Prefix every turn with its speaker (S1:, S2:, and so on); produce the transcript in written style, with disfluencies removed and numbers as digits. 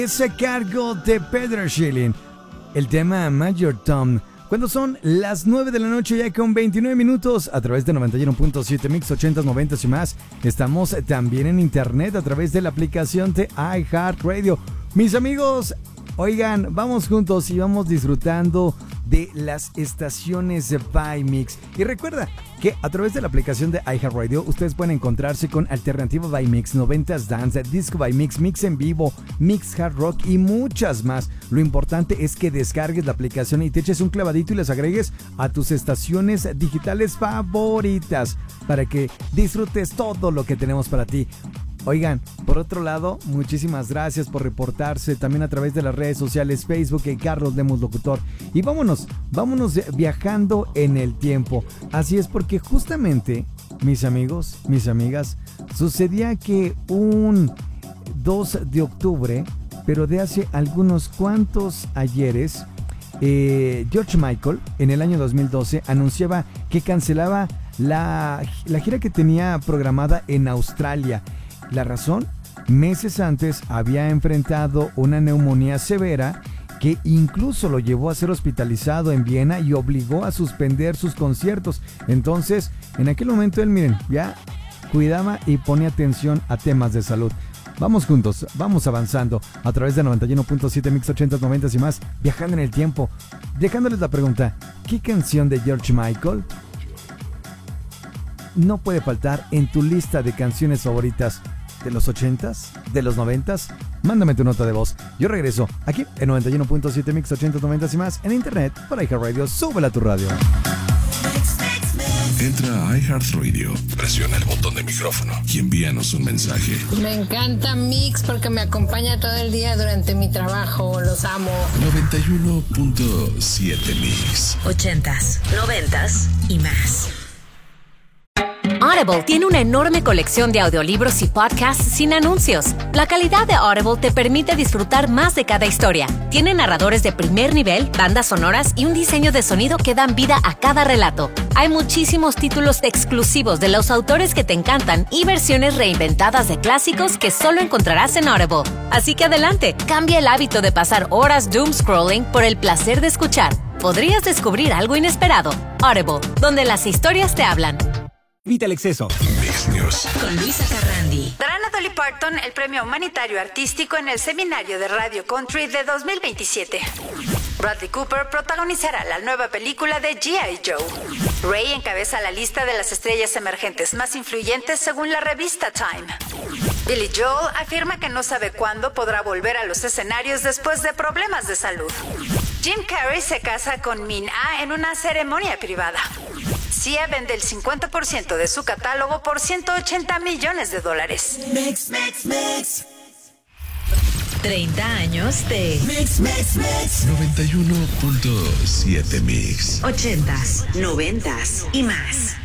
S1: Es a cargo de Pedro Schilling, el tema Major Tom. Cuando son las 9 de la noche ya con 29 minutos a través de 91.7 Mix 80s, 90s y más. Estamos también en internet a través de la aplicación de iHeartRadio. Mis amigos, oigan, vamos juntos y vamos disfrutando de las estaciones de By-Mix. Y recuerda que a través de la aplicación de iHeartRadio ustedes pueden encontrarse con Alternativa By-Mix, 90s Dance, Disco By-Mix, Mix en Vivo, Mix Hard Rock y muchas más. Lo importante es que descargues la aplicación y te eches un clavadito y las agregues a tus estaciones digitales favoritas para que disfrutes todo lo que tenemos para ti. Oigan, por otro lado, muchísimas gracias por reportarse también a través de las redes sociales, Facebook y Carlos Lemus Locutor. Y vámonos viajando en el tiempo. Así es, porque justamente, mis amigos, mis amigas, sucedía que un 2 de octubre, pero de hace algunos cuantos ayeres, George Michael, en el año 2012, anunciaba que cancelaba la gira que tenía programada en Australia. La razón, meses antes había enfrentado una neumonía severa que incluso lo llevó a ser hospitalizado en Viena y obligó a suspender sus conciertos. Entonces, en aquel momento él, miren, ya cuidaba y ponía atención a temas de salud. Vamos juntos, vamos avanzando a través de 91.7 Mix 80s, 90s y más, viajando en el tiempo, dejándoles la pregunta, ¿qué canción de George Michael no puede faltar en tu lista de canciones favoritas de los 80s, de los 90s? Mándame tu nota de voz. Yo regreso aquí en 91.7 Mix 80s, 90s y más en internet por iHeartRadio. Súbela a tu radio.
S2: Entra a iHeartRadio, presiona el botón de micrófono y envíanos un mensaje.
S3: Me encanta Mix porque me acompaña todo el día durante mi trabajo. Los amo.
S2: 91.7 Mix
S4: 80s, 90s y más.
S5: Audible tiene una enorme colección de audiolibros y podcasts sin anuncios. La calidad de Audible te permite disfrutar más de cada historia. Tiene narradores de primer nivel, bandas sonoras y un diseño de sonido que dan vida a cada relato. Hay muchísimos títulos exclusivos de los autores que te encantan y versiones reinventadas de clásicos que solo encontrarás en Audible. Así que adelante, cambia el hábito de pasar horas doom scrolling por el placer de escuchar. Podrías descubrir algo inesperado. Audible, donde las historias te hablan.
S6: Evita el exceso.
S2: Mix News
S4: Con Luisa Carrandi.
S7: Darán a Dolly Parton el premio humanitario artístico en el Seminario de Radio Country de 2027. Bradley Cooper protagonizará la nueva película de G.I. Joe. Ray encabeza la lista de las estrellas emergentes más influyentes según la revista Time. Billy Joel afirma que no sabe cuándo podrá volver a los escenarios después de problemas de salud. Jim Carrey se casa con Min Ah en una ceremonia privada. Sia vende el 50% de su catálogo por $180 millones.
S4: Mix. 30 años de
S2: Mix 91.7 Mix
S4: 80s, 90s y más.